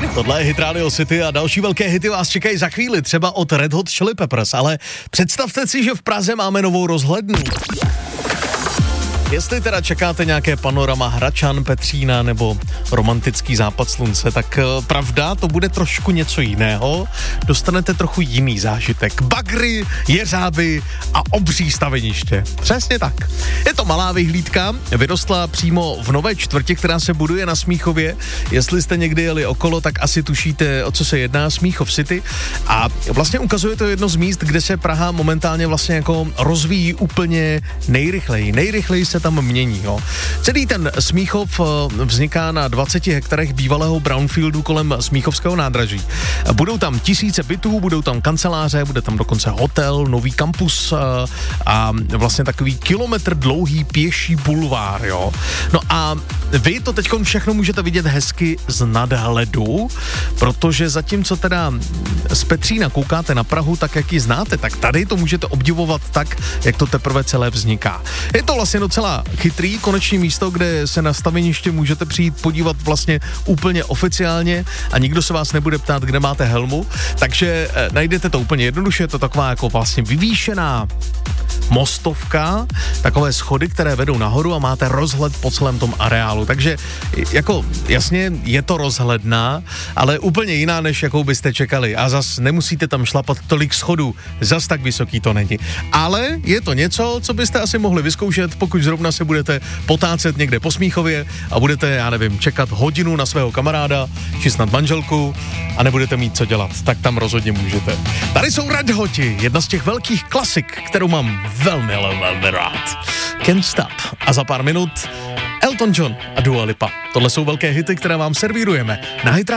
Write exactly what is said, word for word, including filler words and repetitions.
Tohle je Hit Radio City a další velké hity vás čekají za chvíli, třeba od Red Hot Chili Peppers, ale představte si, že v Praze máme novou rozhlednu. Jestli teda čekáte nějaké panorama Hračan, Petřína nebo romantický západ slunce, tak pravda, to bude trošku něco jiného. Dostanete trochu jiný zážitek. Bagry, jeřáby a obří staveniště. Přesně tak. Je to malá vyhlídka, vyrostla přímo v nové čtvrti, která se buduje na Smíchově. Jestli jste někdy jeli okolo, tak asi tušíte, o co se jedná, Smíchov City. A vlastně ukazuje to jedno z míst, kde se Praha momentálně vlastně jako rozvíjí úplně nejrychleji. Nejrychleji se tam mění, jo. Celý ten Smíchov vzniká na dvaceti hektarech bývalého brownfieldu kolem Smíchovského nádraží. Budou tam tisíce bytů, budou tam kanceláře, bude tam dokonce hotel, nový kampus a, a vlastně takový kilometr dlouhý pěší bulvár, jo. No a vy to teďkon všechno můžete vidět hezky z nadhledu, protože zatímco teda z Petřína koukáte na Prahu tak, jak ji znáte, tak tady to můžete obdivovat tak, jak to teprve celé vzniká. Je to vlastně docela chytrý, konečný místo, kde se na staveniště můžete přijít podívat vlastně úplně oficiálně a nikdo se vás nebude ptát, kde máte helmu, takže eh, najdete to úplně jednoduše, je to taková jako vlastně vyvýšená mostovka, takové schody, které vedou nahoru a máte rozhled po celém tom areálu, takže jako jasně je to rozhledna, ale úplně jiná, než jakou byste čekali a zas nemusíte tam šlapat tolik schodů, zas tak vysoký to není, ale je to něco, co byste asi mohli vyzkoušet, pokud zrovna se budete potácet někde po Smíchově a budete, já nevím, čekat hodinu na svého kamaráda, či snad manželku a nebudete mít co dělat, tak tam rozhodně můžete. Tady jsou Red Hoti, jedna z těch velkých klasik, kterou mám velmi, velmi rád. Can't Stop. A za pár minut Elton John a Dua Lipa. Tohle jsou velké hity, které vám servírujeme na Hit